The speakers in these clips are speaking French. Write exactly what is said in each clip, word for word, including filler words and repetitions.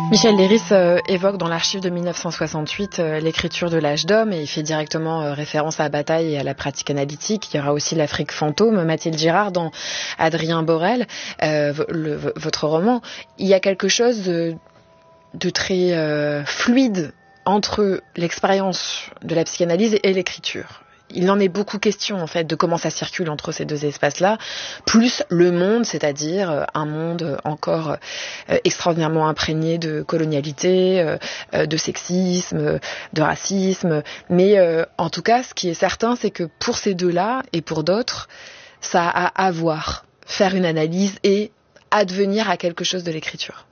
Michel Leiris euh, évoque dans l'archive de mille neuf cent soixante-huit euh, l'écriture de l'âge d'homme et il fait directement euh, référence à la bataille et à la pratique analytique. Il y aura aussi l'Afrique fantôme, Mathilde Girard dans Adrien Borel, euh, le, votre roman. Il y a quelque chose de, de très euh, fluide entre l'expérience de la psychanalyse et l'écriture. Il en est beaucoup question, en fait, de comment ça circule entre ces deux espaces-là, plus le monde, c'est-à-dire un monde encore euh, extraordinairement imprégné de colonialité, euh, de sexisme, de racisme. Mais euh, en tout cas, ce qui est certain, c'est que pour ces deux-là et pour d'autres, ça a à voir, faire une analyse et advenir à quelque chose de l'écriture.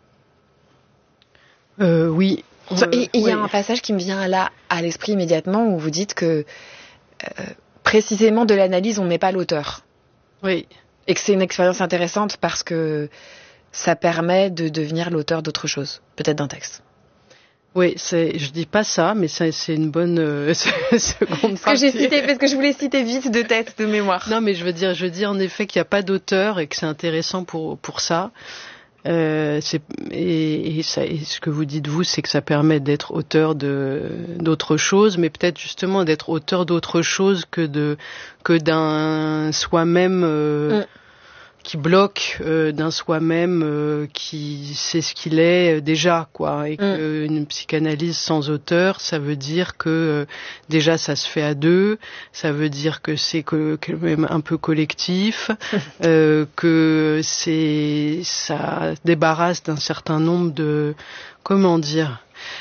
Euh, oui. Et il y a oui. un passage qui me vient là à l'esprit immédiatement où vous dites que Euh, précisément de l'analyse, on n'est pas l'auteur. Oui. Et que c'est une expérience intéressante parce que ça permet de devenir l'auteur d'autre chose, peut-être d'un texte. Oui, c'est, je dis pas ça, mais ça, c'est une bonne euh, seconde partie. Que j'ai cité, parce que je voulais citer vite deux textes de mémoire. Non, mais je veux dire, je dis en effet qu'il n'y a pas d'auteur et que c'est intéressant pour pour ça. Euh, c'est, et, et, ça, et ce que vous dites vous, c'est que ça permet d'être auteur de d'autre chose, mais peut-être justement d'être auteur d'autre chose que de que d'un soi-même euh, mm. qui bloque, euh, d'un soi-même euh, qui sait ce qu'il est déjà, quoi. Et mm. qu'une psychanalyse sans auteur, ça veut dire que euh, déjà ça se fait à deux, ça veut dire que c'est que, que même un peu collectif, euh, que c'est ça débarrasse d'un certain nombre de comment dire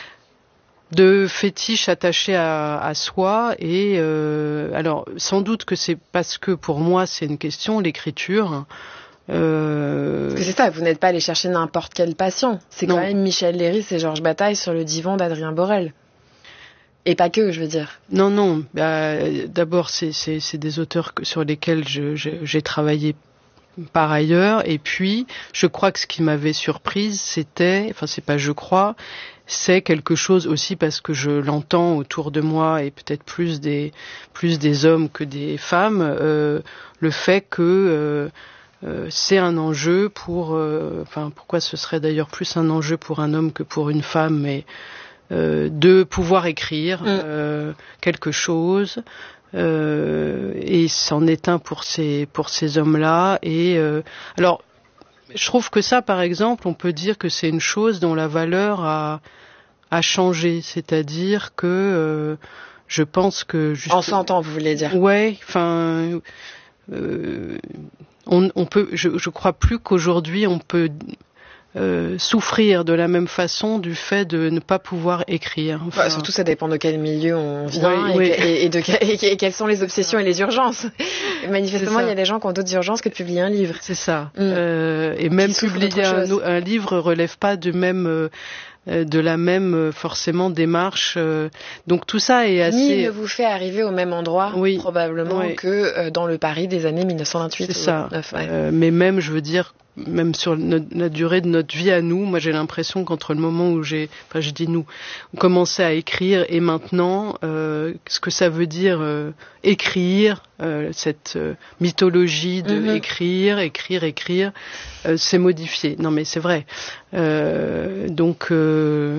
de fétiches attachés à, à soi. Et euh, alors sans doute que c'est parce que pour moi c'est une question, l'écriture. Euh... Parce que c'est ça, vous n'êtes pas allé chercher n'importe quel patient. C'est non. Quand même Michel Leiris et Georges Bataille sur le divan d'Adrien Borel. Et pas que, je veux dire. Non, non. Bah, d'abord, c'est, c'est, c'est des auteurs que, sur lesquels je, je, j'ai travaillé par ailleurs. Et puis, je crois que ce qui m'avait surprise, c'était, enfin, c'est pas je crois, c'est quelque chose aussi parce que je l'entends autour de moi et peut-être plus des, plus des hommes que des femmes, euh, le fait que euh, Euh, c'est un enjeu pour, euh, enfin pourquoi ce serait d'ailleurs plus un enjeu pour un homme que pour une femme, mais euh, de pouvoir écrire mm. euh, quelque chose, euh, et c'en est un pour ces pour ces hommes-là. Et euh, alors, je trouve que ça, par exemple, on peut dire que c'est une chose dont la valeur a a changé, c'est-à-dire que euh, je pense que juste... en cent ans, vous voulez dire? Ouais, enfin. Euh, On, on peut, je, je crois plus qu'aujourd'hui on peut euh, souffrir de la même façon du fait de ne pas pouvoir écrire. Enfin, bah, surtout, ça dépend de quel milieu on vient oui, et, oui. et, et, de, et, et quelles sont les obsessions et les urgences. Manifestement, il y a des gens qui ont d'autres urgences que de publier un livre. C'est ça. Mm. Euh, et même publier un, un livre relève pas du même. Euh, de la même forcément démarche, donc tout ça est assez. Ni ne vous fait arriver au même endroit, oui, probablement, oui. que dans le Paris des années mille neuf cent vingt-huit. C'est ça. vingt-neuf, ouais. euh, mais même, je veux dire, même sur notre, la durée de notre vie à nous, moi j'ai l'impression qu'entre le moment où j'ai, enfin je dis nous, on commençait à écrire et maintenant, euh, ce que ça veut dire euh, écrire, euh, cette euh, mythologie de mm-hmm. écrire, écrire, écrire, euh, c'est modifié. Non mais c'est vrai. Euh, donc, euh,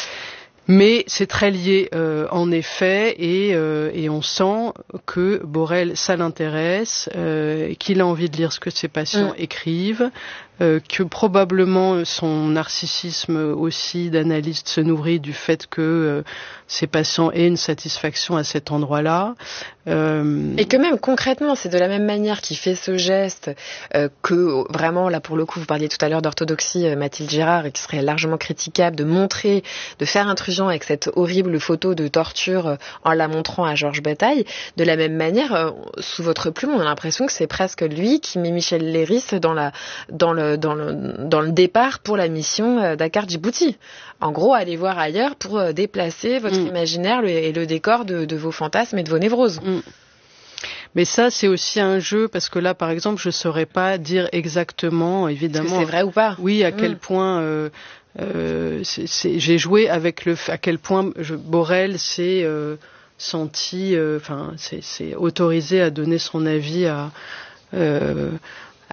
mais c'est très lié euh, en effet, et, euh, et on sent que Borel, ça l'intéresse, euh, qu'il a envie de lire ce que ses patients mm. écrivent, euh, que probablement son narcissisme aussi d'analyste se nourrit du fait que euh, ses patients aient une satisfaction à cet endroit-là. Euh... Et que même concrètement, c'est de la même manière qu'il fait ce geste euh, que vraiment, là pour le coup, vous parliez tout à l'heure d'orthodoxie, euh, Mathilde Girard, et qui serait largement critiquable de montrer, de faire intrusion avec cette horrible photo de torture euh, en la montrant à Georges Bataille. De la même manière, euh, sous votre plume, on a l'impression que c'est presque lui qui met Michel Leiris dans la, dans le Dans le, dans le départ pour la mission Dakar-Djibouti. En gros, allez voir ailleurs pour déplacer votre mmh. imaginaire le, et le décor de, de vos fantasmes et de vos névroses. Mmh. Mais ça, c'est aussi un jeu, parce que là, par exemple, je ne saurais pas dire exactement, évidemment... Est-ce que c'est vrai ou pas? Oui, à mmh. quel point... Euh, euh, c'est, c'est, j'ai joué avec le... À quel point je, Borel s'est euh, senti... Enfin, euh, c'est, c'est autorisé à donner son avis à... Euh,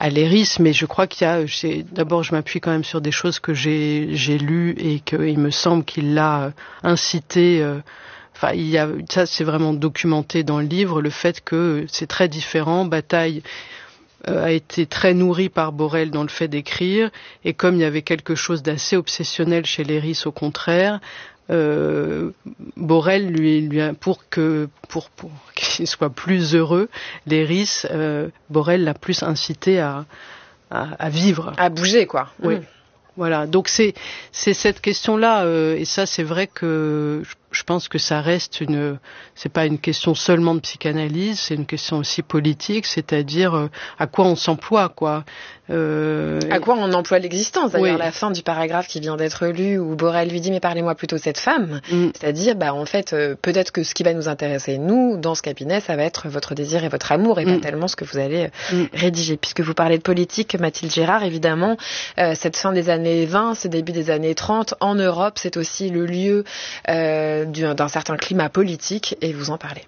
à Léris, mais je crois qu'il y a, j'ai, d'abord je m'appuie quand même sur des choses que j'ai, j'ai lues et qu'il me semble qu'il l'a incité, euh, enfin il y a, ça c'est vraiment documenté dans le livre, le fait que c'est très différent, Bataille euh, a été très nourri par Borel dans le fait d'écrire, et comme il y avait quelque chose d'assez obsessionnel chez Léris au contraire, Euh, Borel lui, lui a, pour que pour pour qu'il soit plus heureux, Léris, euh, Borel l'a plus incité à, à à vivre, à bouger quoi. Oui, mmh. Voilà. Donc c'est c'est cette question-là, euh, et ça c'est vrai que je, je pense que ça reste une, c'est pas une question seulement de psychanalyse, c'est une question aussi politique, c'est-à-dire euh, à quoi on s'emploie, quoi. Euh, à quoi on emploie l'existence. D'ailleurs, oui. La fin du paragraphe qui vient d'être lu, où Borel lui dit mais parlez-moi plutôt de cette femme, mm. c'est-à-dire bah en fait euh, peut-être que ce qui va nous intéresser nous dans ce cabinet, ça va être votre désir et votre amour et mm. pas tellement ce que vous allez mm. rédiger. Puisque vous parlez de politique, Mathilde Girard, évidemment, euh, cette fin des années vingt, ce début des années trente en Europe, c'est aussi le lieu euh, d'un, d'un certain climat politique, et vous en parlez.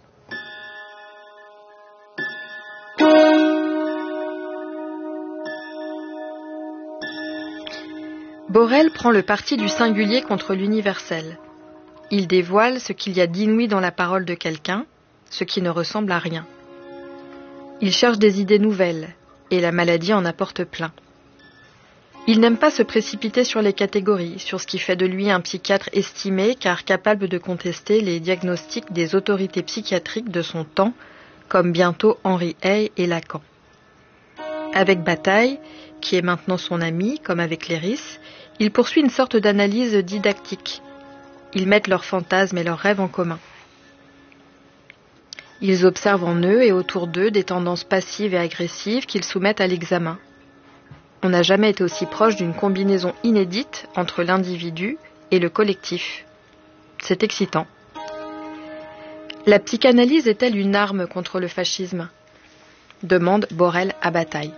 Borel prend le parti du singulier contre l'universel. Il dévoile ce qu'il y a d'inouï dans la parole de quelqu'un, ce qui ne ressemble à rien. Il cherche des idées nouvelles, et la maladie en apporte plein. Il n'aime pas se précipiter sur les catégories, sur ce qui fait de lui un psychiatre estimé, car capable de contester les diagnostics des autorités psychiatriques de son temps, comme bientôt Henri Hey et Lacan. Avec Bataille, qui est maintenant son ami, comme avec Léris, il poursuit une sorte d'analyse didactique. Ils mettent leurs fantasmes et leurs rêves en commun. Ils observent en eux et autour d'eux des tendances passives et agressives qu'ils soumettent à l'examen. On n'a jamais été aussi proche d'une combinaison inédite entre l'individu et le collectif. C'est excitant. La psychanalyse est-elle une arme contre le fascisme ? Demande Borel à Bataille.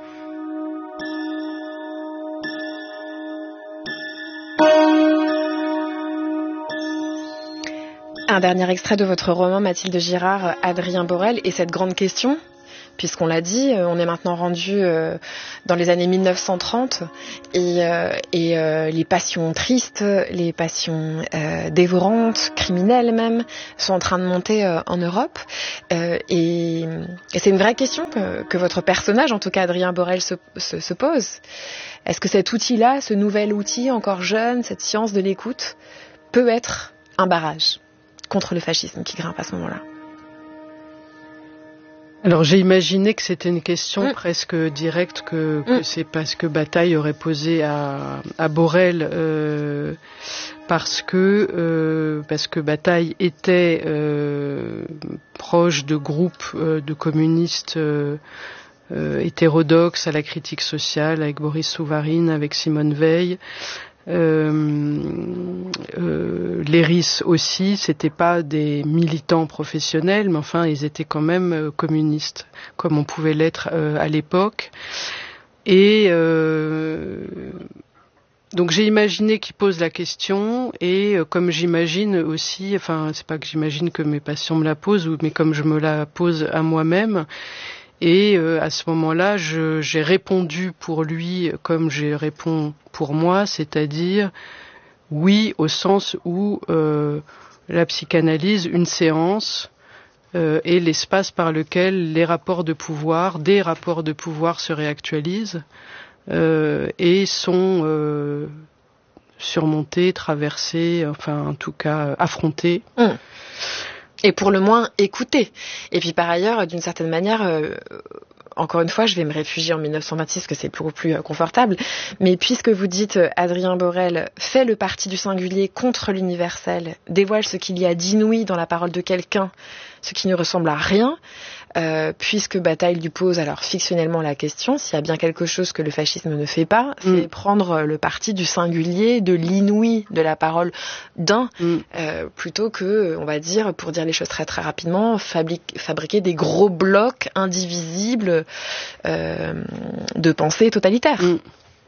Un dernier extrait de votre roman, Mathilde Girard, Adrien Borel, et cette grande question, puisqu'on l'a dit, on est maintenant rendu dans les années mille neuf cent trente, et, et les passions tristes, les passions dévorantes, criminelles même, sont en train de monter en Europe. Et, et c'est une vraie question que, que votre personnage, en tout cas Adrien Borel, se, se, se pose. Est-ce que cet outil-là, ce nouvel outil encore jeune, cette science de l'écoute, peut être un barrage contre le fascisme qui grimpe à ce moment-là? Alors j'ai imaginé que c'était une question mmh. presque directe, que, que mmh. c'est parce que Bataille aurait posé à, à Borel, euh, parce que euh, parce que Bataille était euh, proche de groupes euh, de communistes euh, euh, hétérodoxes à la critique sociale, avec Boris Souvarine, avec Simone Veil. Euh, euh, Léris aussi, c'était pas des militants professionnels, mais enfin ils étaient quand même euh, communistes, comme on pouvait l'être euh, à l'époque. Et euh, donc j'ai imaginé qu'il pose la question, et euh, comme j'imagine aussi, enfin c'est pas que j'imagine que mes patients me la posent, mais comme je me la pose à moi-même. Et euh, à ce moment-là, je, j'ai répondu pour lui comme je réponds pour moi, c'est-à-dire oui au sens où euh, la psychanalyse, une séance, euh, est l'espace par lequel les rapports de pouvoir, des rapports de pouvoir se réactualisent euh, et sont euh, surmontés, traversés, enfin en tout cas affrontés. Mmh. Et pour le moins écouter. Et puis par ailleurs, d'une certaine manière, euh, encore une fois, je vais me réfugier en mille neuf cent vingt-six, que c'est beaucoup plus euh, confortable, mais puisque vous dites euh, Adrien Borel fait le parti du singulier contre l'universel, dévoile ce qu'il y a d'inouï dans la parole de quelqu'un, ce qui ne ressemble à rien, euh, puisque Bataille lui pose alors fictionnellement la question, s'il y a bien quelque chose que le fascisme ne fait pas, c'est mm. prendre le parti du singulier, de l'inouï de la parole d'un, mm. euh, plutôt que, on va dire, pour dire les choses très très rapidement, fabrique, fabriquer des gros blocs indivisibles euh, de pensée totalitaire. Mm.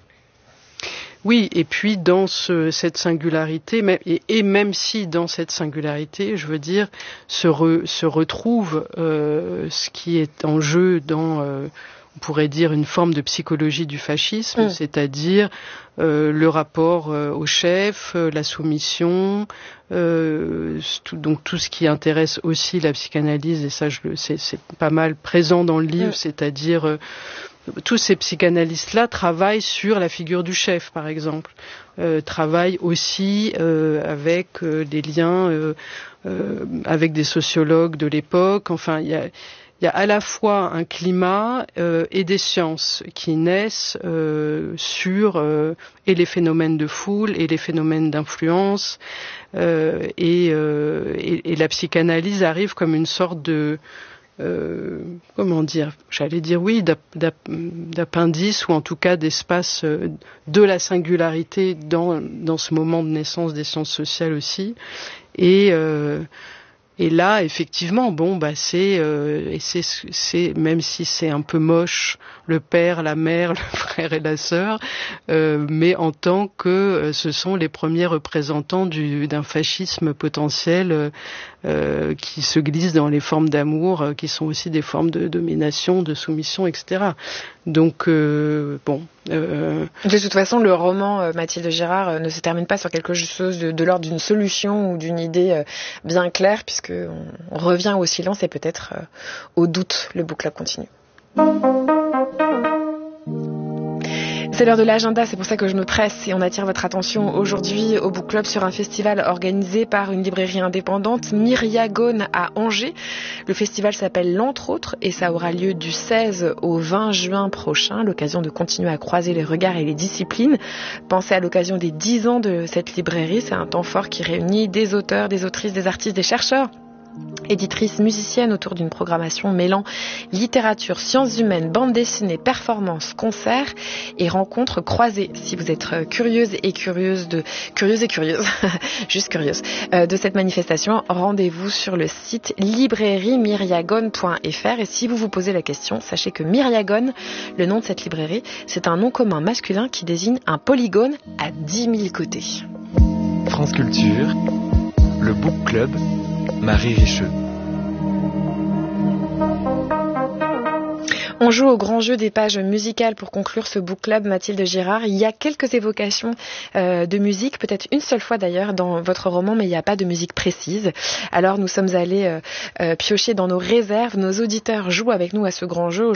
Oui, et puis dans ce, cette singularité, même, et, et même si dans cette singularité, je veux dire, se, re, se retrouve euh, ce qui est en jeu dans, euh, on pourrait dire une forme de psychologie du fascisme, mmh. c'est-à-dire euh, le rapport euh, au chef, euh, la soumission, euh, tout, donc tout ce qui intéresse aussi la psychanalyse, et ça je le, c'est, c'est pas mal présent dans le livre, mmh. c'est-à-dire euh, tous ces psychanalystes-là travaillent sur la figure du chef, par exemple, euh, travaillent aussi euh, avec euh, des liens euh, euh, avec des sociologues de l'époque, enfin il y a Il y a à la fois un climat euh, et des sciences qui naissent euh, sur euh, et les phénomènes de foule et les phénomènes d'influence euh, et, euh, et, et la psychanalyse arrive comme une sorte de euh, comment dire, j'allais dire oui, d'ap, d'ap, d'appendice ou en tout cas d'espace euh, de la singularité dans dans ce moment de naissance des sciences sociales aussi et euh, Et là, effectivement, bon, bah c'est, euh, et c'est, c'est, même si c'est un peu moche, le père, la mère, le frère et la sœur, euh, mais en tant que euh, ce sont les premiers représentants du, d'un fascisme potentiel euh, euh, qui se glisse dans les formes d'amour, euh, qui sont aussi des formes de domination, de soumission, et cetera. Donc, euh, bon. Euh... De toute façon, le roman euh, Mathilde Girard euh, ne se termine pas sur quelque chose de, de l'ordre d'une solution ou d'une idée euh, bien claire, puisque on, on revient au silence et peut-être euh, au doute. Le book club continue. C'est l'heure de l'agenda, c'est pour ça que je me presse et on attire votre attention aujourd'hui au Book Club sur un festival organisé par une librairie indépendante, Myriagone à Angers. Le festival s'appelle L'Entre Autres et ça aura lieu du seize au vingt juin prochain, l'occasion de continuer à croiser les regards et les disciplines. Pensez à l'occasion des dix ans de cette librairie, c'est un temps fort qui réunit des auteurs, des autrices, des artistes, des chercheurs, éditrice musicienne autour d'une programmation mêlant littérature, sciences humaines, bande dessinée, performances, concerts et rencontres croisées. Si vous êtes curieuse et curieuse de curieuse et curieuse, juste curieuse euh, de cette manifestation, rendez-vous sur le site librairie myriagone point f r et si vous vous posez la question, sachez que Myriagone, le nom de cette librairie, c'est un nom commun masculin qui désigne un polygone à dix mille côtés. France Culture, le Book Club, Marie Richeux. On joue au grand jeu des pages musicales pour conclure ce book club, Mathilde Girard. Il y a quelques évocations euh, de musique, peut-être une seule fois d'ailleurs dans votre roman, mais il n'y a pas de musique précise. Alors nous sommes allés euh, euh, piocher dans nos réserves. Nos auditeurs jouent avec nous à ce grand jeu.